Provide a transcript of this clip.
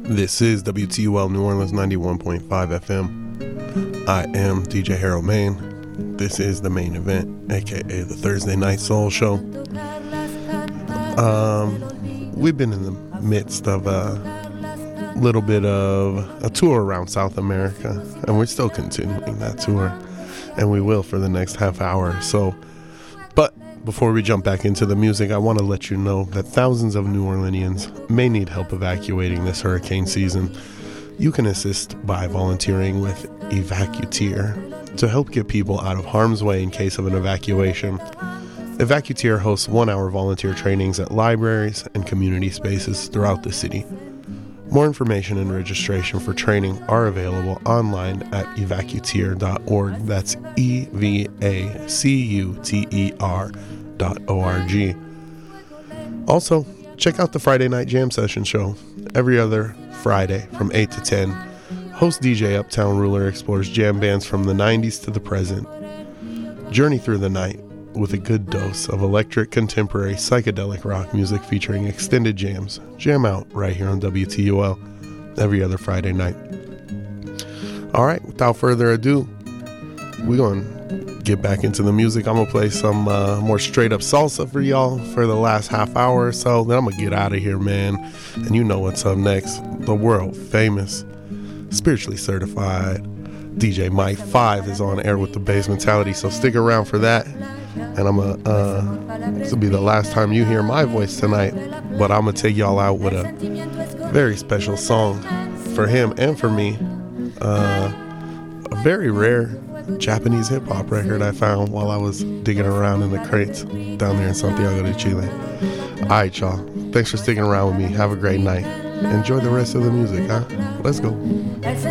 This is WTUL New Orleans 91.5 FM. I am DJ Harold Main. This is the main event, aka the Thursday Night Soul Show. We've been in the midst of a little bit of a tour around South America, and we're still continuing that tour, and we will for the next half hour or so. But before we jump back into the music, I want to let you know that thousands of New Orleanians may need help evacuating this hurricane season. You can assist by volunteering with Evacuteer to help get people out of harm's way in case of an evacuation. Evacuteer hosts 1-hour volunteer trainings at libraries and community spaces throughout the city. More information and registration for training are available online at evacuteer.org. That's EVACUTER.org. Also, check out the Friday Night Jam Session show. Every other Friday from 8 to 10, host DJ Uptown Ruler explores jam bands from the 90s to the present. Journey through the night with a good dose of electric, contemporary, psychedelic rock music featuring extended jams. Jam out right here on WTUL every other Friday night. All right, without further ado, we're going to get back into the music. I'm going to play some more straight up salsa for y'all for the last half hour or so. Then I'm going to get out of here, man. And you know what's up next. The world famous, spiritually certified DJ Mike 5 is on air with the Bass Mentality, so stick around for that. And this will be the last time you hear my voice tonight, but I'm going to take y'all out with a very special song for him and for me. A very rare Japanese hip-hop record I found while I was digging around in the crates down there in Santiago de Chile. All right, y'all. Thanks for sticking around with me. Have a great night. Enjoy the rest of the music, huh? Let's go.